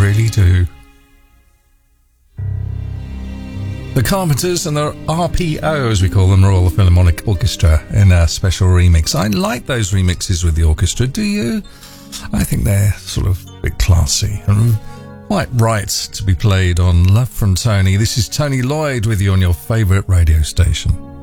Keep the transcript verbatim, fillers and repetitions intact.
really do. The Carpenters and the R P O, as we call them, Royal Philharmonic Orchestra, in a special remix. I like those remixes with the orchestra, do you? I think they're sort of a bit classy and quite right to be played on Love from Tony. This is Tony Lloyd with you on your favourite radio station.